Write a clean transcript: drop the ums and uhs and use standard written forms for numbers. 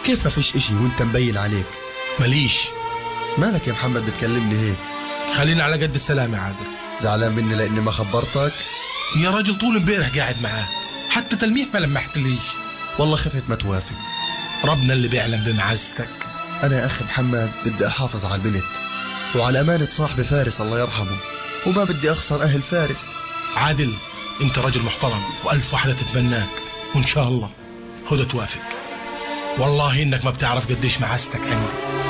كيف ما فيش اشي وانت مبين عليك؟ ماليش. مالك يا محمد بتكلمني هيك؟ خلينا على قد السلام يا عادل. زعلان مني لاني ما خبرتك؟ يا راجل طول امبارح قاعد معاه، حتى تلميح ما لمحتليش. والله خفت ما توافق. ربنا اللي بيعلم بمعزتك. انا يا اخي محمد بدي احافظ على البنت وعلى امانة صاحبي فارس الله يرحمه، وما بدي اخسر اهل فارس. عادل انت راجل محترم والف واحدة تتبناك، وان شاء الله هدى توافق. والله انك ما بتعرف قديش معزتك عندي.